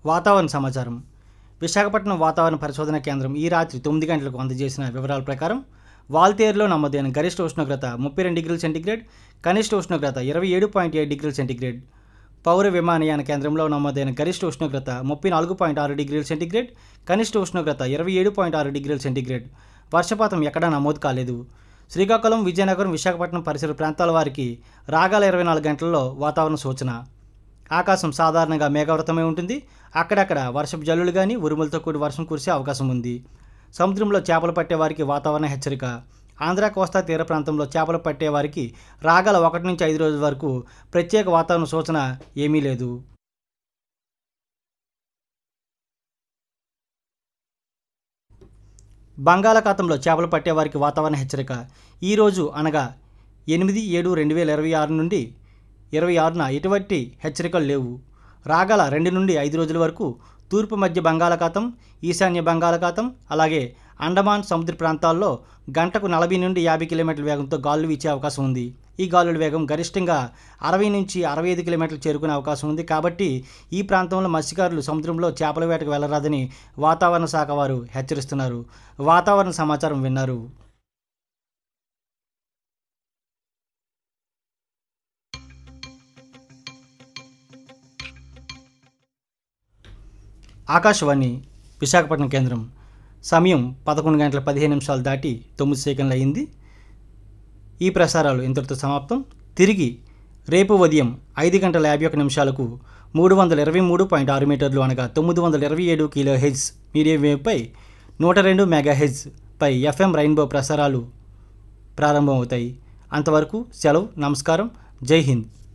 వాతావరణ సమాచారం. విశాఖపట్నం వాతావరణ పరిశోధన కేంద్రం ఈ రాత్రి 9 గంటలకు అందజేసిన వివరాల ప్రకారం వాల్తేరులో నమోదైన గరిష్ట ఉష్ణోగ్రత 32 డిగ్రీల సెంటీగ్రేడ్, కనిష్ట ఉష్ణోగ్రత 27.7 డిగ్రీల సెంటీగ్రేడ్. పౌర విమానయాన కేంద్రంలో నమోదైన గరిష్ట ఉష్ణోగ్రత 34.6 డిగ్రీల సెంటీగ్రేడ్, కనిష్ట ఉష్ణోగ్రత 27.6 డిగ్రీల సెంటీగ్రేడ్. వర్షపాతం ఎక్కడా నమోదు కాలేదు. శ్రీకాకుళం, విజయనగరం, విశాఖపట్నం పరిసర ప్రాంతాల వారికి రాగల 24 గంటల్లో వాతావరణ సూచన. ఆకాశం సాధారణంగా మేఘావృతమై ఉంటుంది. అక్కడక్కడ వర్షపు జల్లులు కానీ ఉరుములతో కూడి వర్షం కురిసే అవకాశం ఉంది. సముద్రంలో చేపలు పట్టేవారికి వాతావరణ హెచ్చరిక. ఆంధ్ర కోస్తా తీర ప్రాంతంలో చేపలు పట్టేవారికి రాగల 1 నుంచి 5 రోజుల వరకు ప్రత్యేక వాతావరణ సూచన ఏమీ లేదు. బంగాళాఖాతంలో చేపలు పట్టేవారికి వాతావరణ హెచ్చరిక. ఈరోజు అనగా 8/7/2026 నుండి 26న ఎటువంటి హెచ్చరికలు లేవు. రాగల 2 నుండి 5 రోజుల వరకు తూర్పు మధ్య బంగాళాఖాతం, ఈశాన్య బంగాళాఖాతం, అలాగే అండమాన్ సముద్ర ప్రాంతాల్లో గంటకు 40 నుండి 50 కిలోమీటర్ల వేగంతో గాలులు వీచే అవకాశం ఉంది. ఈ గాలుల వేగం గరిష్టంగా 60 నుంచి 65 కిలోమీటర్లు చేరుకునే అవకాశం ఉంది. కాబట్టి ఈ ప్రాంతంలో మత్స్యకారులు సముద్రంలో చేపల వేటకు వెళ్లరాదని వాతావరణ శాఖ వారు హెచ్చరిస్తున్నారు. వాతావరణ సమాచారం విన్నారు. ఆకాశవాణి విశాఖపట్నం కేంద్రం. సమయం 11 గంటల 15 నిమిషాలు దాటి 9 సెకండ్లు అయింది. ఈ ప్రసారాలు ఇంతటితో సమాప్తం. తిరిగి రేపు ఉదయం 5 గంటల 51 నిమిషాలకు 323.6 మీటర్లు అనగా 927 kilo hertz medium వేవ్పై 102 mega hertz పై FM రెయిన్బో ప్రసారాలు ప్రారంభమవుతాయి. అంతవరకు సెలవు. నమస్కారం. జై హింద్.